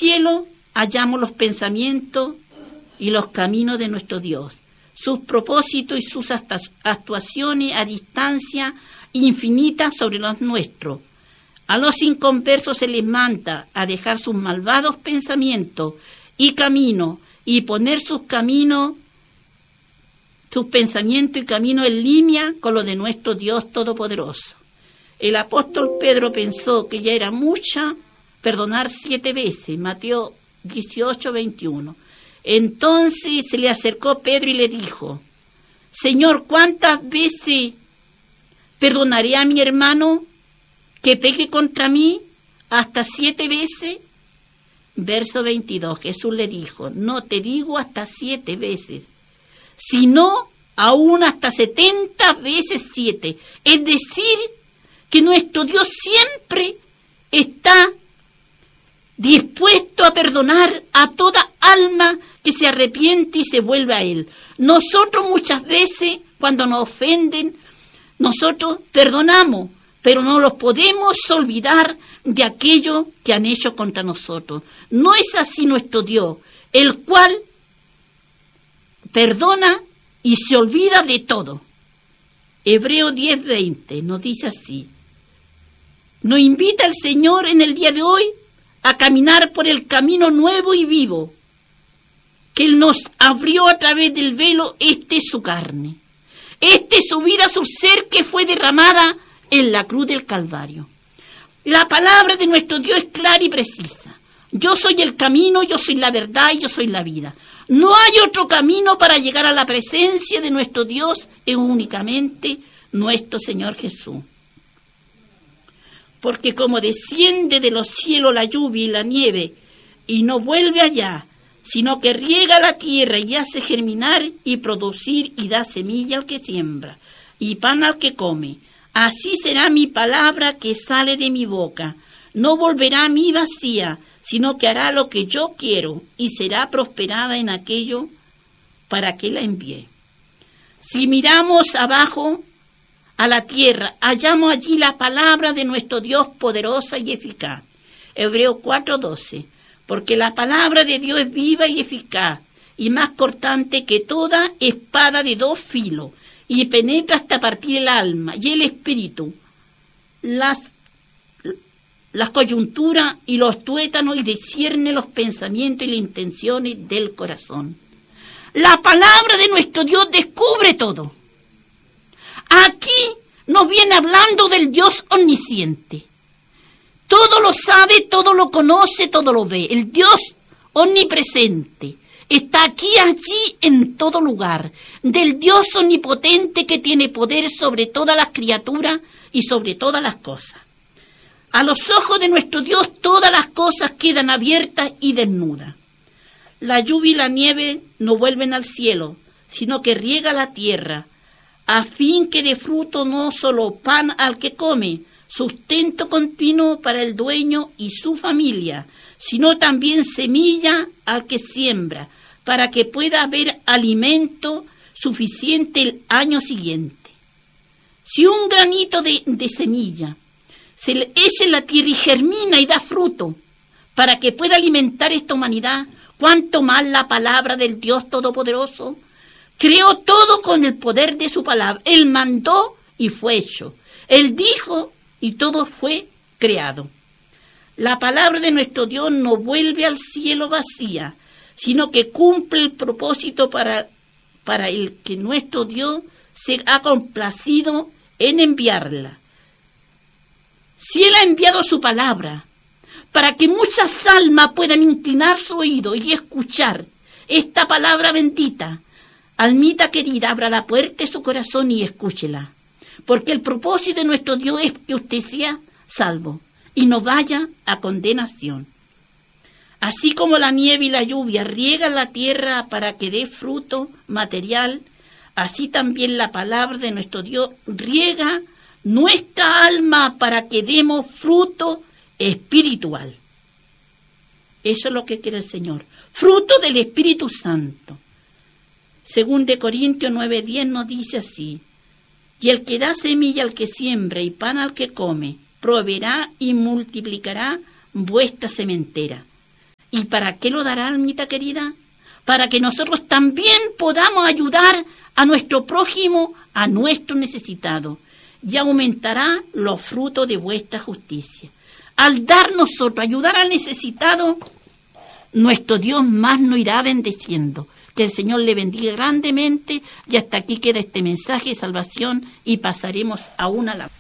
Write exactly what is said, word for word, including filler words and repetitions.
cielo hallamos los pensamientos y los caminos de nuestro Dios, sus propósitos y sus actuaciones a distancia infinita sobre los nuestros. A los inconversos se les manda a dejar sus malvados pensamientos y caminos y poner sus caminos, sus pensamientos y caminos en línea con los de nuestro Dios Todopoderoso. El apóstol Pedro pensó que ya era mucha perdonar siete veces, Mateo dieciocho, veintiuno. Entonces se le acercó Pedro y le dijo: Señor, ¿cuántas veces perdonaré a mi hermano que peque contra mí? ¿Hasta siete veces? Verso veintidós, Jesús le dijo: no te digo hasta siete veces, sino aún hasta setenta veces siete. Es decir, que nuestro Dios siempre está dispuesto a perdonar a toda alma que se arrepiente y se vuelve a Él. Nosotros muchas veces, cuando nos ofenden, nosotros perdonamos, pero no los podemos olvidar de aquello que han hecho contra nosotros. No es así nuestro Dios, el cual perdona y se olvida de todo. Hebreo diez, veinte nos dice así: nos invita el Señor en el día de hoy a caminar por el camino nuevo y vivo que Él nos abrió a través del velo. Este es su carne, este es su vida, su ser que fue derramada en la cruz del Calvario. La palabra de nuestro Dios es clara y precisa: yo soy el camino, yo soy la verdad y yo soy la vida. No hay otro camino para llegar a la presencia de nuestro Dios, es únicamente nuestro Señor Jesús. Porque como desciende de los cielos la lluvia y la nieve, y no vuelve allá, sino que riega la tierra y hace germinar y producir y da semilla al que siembra, y pan al que come, así será mi palabra que sale de mi boca. No volverá a mí vacía, sino que hará lo que yo quiero, y será prosperada en aquello para que la envíe. Si miramos abajo a la tierra, hallamos allí la palabra de nuestro Dios poderosa y eficaz. Hebreos cuatro, doce. Porque la palabra de Dios es viva y eficaz, y más cortante que toda espada de dos filos, y penetra hasta partir el alma y el espíritu, las, las coyunturas y los tuétanos, y discierne los pensamientos y las intenciones del corazón. La palabra de nuestro Dios descubre todo. Aquí nos viene hablando del Dios omnisciente. Todo lo sabe, todo lo conoce, todo lo ve. El Dios omnipresente está aquí, allí, en todo lugar. Del Dios omnipotente que tiene poder sobre todas las criaturas y sobre todas las cosas. A los ojos de nuestro Dios todas las cosas quedan abiertas y desnudas. La lluvia y la nieve no vuelven al cielo, sino que riega la tierra, a fin que dé fruto no solo pan al que come, sustento continuo para el dueño y su familia, sino también semilla al que siembra, para que pueda haber alimento suficiente el año siguiente. Si un granito de, de semilla se le echa en la tierra y germina y da fruto, para que pueda alimentar esta humanidad, ¿cuánto más la palabra del Dios Todopoderoso? Creó todo con el poder de su palabra. Él mandó y fue hecho. Él dijo y todo fue creado. La palabra de nuestro Dios no vuelve al cielo vacía, sino que cumple el propósito para, para el que nuestro Dios se ha complacido en enviarla. Si Él ha enviado su palabra para que muchas almas puedan inclinar su oído y escuchar esta palabra bendita, almita querida, abra la puerta de su corazón y escúchela. Porque el propósito de nuestro Dios es que usted sea salvo y no vaya a condenación. Así como la nieve y la lluvia riegan la tierra para que dé fruto material, así también la palabra de nuestro Dios riega nuestra alma para que demos fruto espiritual. Eso es lo que quiere el Señor. Fruto del Espíritu Santo. Según de Corintios nueve, diez nos dice así: y el que da semilla al que siembra y pan al que come, proveerá y multiplicará vuestra sementera, ¿Y para qué lo dará, almita querida? Para que nosotros también podamos ayudar a nuestro prójimo, a nuestro necesitado, y aumentará los frutos de vuestra justicia. Al dar nosotros, ayudar al necesitado, nuestro Dios más nos irá bendeciendo. Que el Señor le bendiga grandemente, y hasta aquí queda este mensaje de salvación, y pasaremos a una alabanza.